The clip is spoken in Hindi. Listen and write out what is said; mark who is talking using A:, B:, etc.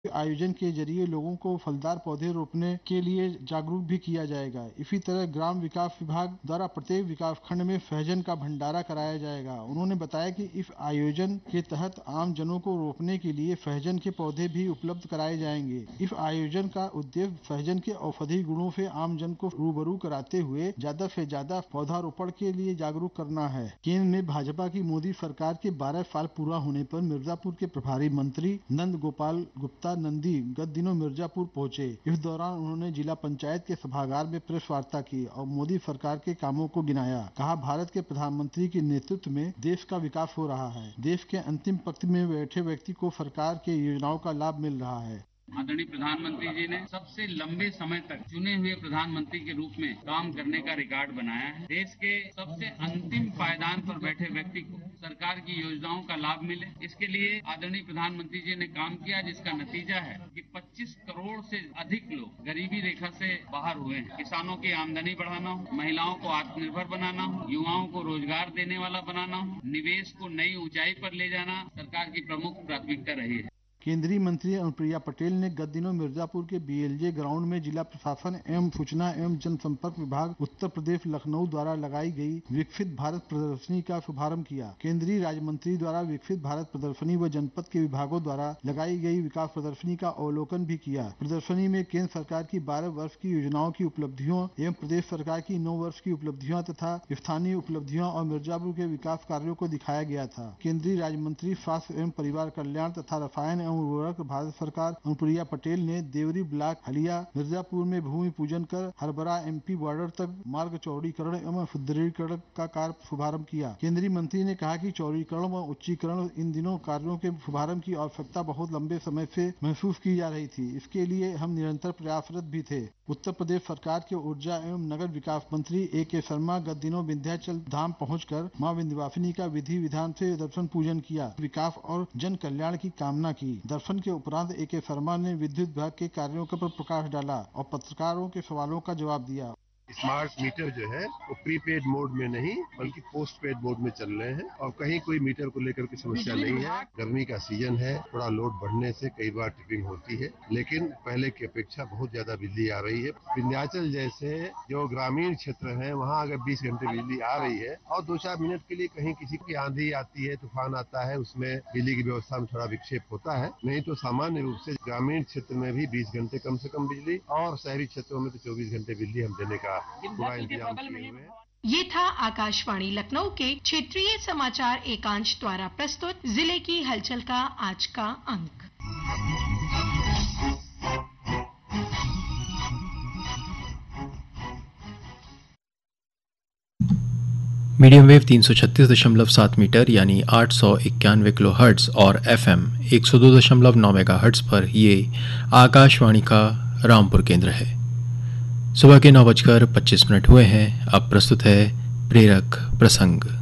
A: आयोजन के जरिए लोगों को फलदार पौधे रोपने के लिए जागरूक भी किया जाएगा। इसी तरह ग्राम विकास विभाग द्वारा प्रत्येक विकास खंड में सहजन का भंडारा कराया जाएगा। उन्होंने बताया कि इस आयोजन के तहत आम जनों को रोपने के लिए सहजन के पौधे भी उपलब्ध कराए जाएंगे। इस आयोजन का उद्देश्य सहजन के औषधीय गुणों से आम जन को रूबरू कराते हुए ज्यादा से ज्यादा पौधारोपण के लिए जागरूक करना है। केंद्र में भाजपा की मोदी सरकार के 12 साल पूरा होने पर मिर्जापुर के प्रभारी मंत्री नंद गोपाल गुप्ता नंदी गत दिनों मिर्जापुर पहुंचे। इस दौरान उन्होंने जिला पंचायत के सभागार में प्रेस वार्ता की और मोदी सरकार के कामों को गिनाया। कहा, भारत के प्रधानमंत्री के नेतृत्व में देश का विकास हो रहा है। देश के अंतिम पंक्ति में बैठे व्यक्ति को सरकार के योजनाओं का लाभ मिल रहा है।
B: आदरणीय प्रधानमंत्री जी ने सबसे लंबे समय तक चुने हुए प्रधानमंत्री के रूप में काम करने का रिकॉर्ड बनाया है। देश के सबसे अंतिम पायदान पर बैठे व्यक्ति को सरकार की योजनाओं का लाभ मिले, इसके लिए आदरणीय प्रधानमंत्री जी ने काम किया, जिसका नतीजा है कि 25 करोड़ से अधिक लोग गरीबी रेखा से बाहर हुए हैं। किसानों की आमदनी बढ़ाना हो, महिलाओं को आत्मनिर्भर बनाना हो, युवाओं को रोजगार देने वाला बनाना हो, निवेश को नई ऊंचाई पर ले जाना सरकार की प्रमुख प्राथमिकता रही है।
A: केंद्रीय मंत्री अनुप्रिया पटेल ने गत दिनों मिर्जापुर के बीएलजे ग्राउंड में जिला प्रशासन एवं सूचना एवं जनसंपर्क विभाग उत्तर प्रदेश लखनऊ द्वारा लगाई गई विकसित भारत प्रदर्शनी का शुभारंभ किया। केंद्रीय राज्य मंत्री द्वारा विकसित भारत प्रदर्शनी व जनपद के विभागों द्वारा लगाई गई विकास प्रदर्शनी का अवलोकन भी किया। प्रदर्शनी में केंद्र सरकार की 12 वर्ष की योजनाओं की उपलब्धियों एवं प्रदेश सरकार की 9 वर्ष की उपलब्धियों तथा स्थानीय उपलब्धियों और मिर्जापुर के विकास कार्यों को दिखाया गया था। केंद्रीय राज्य मंत्री स्वास्थ्य एवं परिवार कल्याण तथा रसायन उर्वरक भारत सरकार अनुप्रिया पटेल ने देवरी ब्लॉक हलिया मिर्जापुर में भूमि पूजन कर हरबरा एमपी बॉर्डर तक मार्ग चौड़ीकरण एवं सुदृढ़ीकरण का कार्य शुभारंभ किया। केंद्रीय मंत्री ने कहा कि चौड़ीकरण व उच्चीकरण इन दिनों कार्यों के शुभारंभ की आवश्यकता बहुत लंबे समय से महसूस की जा रही थी। इसके लिए हम निरंतर प्रयासरत भी थे। उत्तर प्रदेश सरकार के ऊर्जा एवं नगर विकास मंत्री ए.के. शर्मा गत दिनों विंध्याचल धाम पहुंचकर मां विंध्यवासिनी का विधि विधान से दर्शन पूजन किया, विकास और जन कल्याण की कामना की। दर्शन के उपरांत ए.के. शर्मा ने विद्युत विभाग के कार्यों पर प्रकाश डाला और पत्रकारों के सवालों का जवाब दिया।
C: स्मार्ट मीटर जो है वो प्रीपेड मोड में नहीं बल्कि पोस्ट पेड मोड में चल रहे हैं और कहीं कोई मीटर को लेकर के समस्या नहीं है। गर्मी का सीजन है, थोड़ा लोड बढ़ने से कई बार ट्रिपिंग होती है, लेकिन पहले की अपेक्षा बहुत ज्यादा बिजली आ रही है। विंध्याचल जैसे जो ग्रामीण क्षेत्र है वहाँ अगर 20 घंटे बिजली आ रही है और 2-4 मिनट के लिए कहीं किसी की आंधी आती है, तूफान आता है, उसमें बिजली की व्यवस्था में थोड़ा विक्षेप होता है। नहीं तो सामान्य रूप से ग्रामीण क्षेत्र में भी 20 घंटे कम से कम बिजली और शहरी क्षेत्रों में तो 24 घंटे बिजली हम देने का पूरा इंतजाम किए हुए हैं।
D: ये था आकाशवाणी लखनऊ के क्षेत्रीय समाचार एकांश द्वारा प्रस्तुत जिले की हलचल का आज का अंक।
E: मीडियम वेव 336.7 मीटर यानी 891 किलो हर्ट्ज और एफएम 102.9 मेगाहर्ट्ज पर ये आकाशवाणी का रामपुर केंद्र है। सुबह के 9:25 हुए हैं। अब प्रस्तुत है प्रेरक प्रसंग।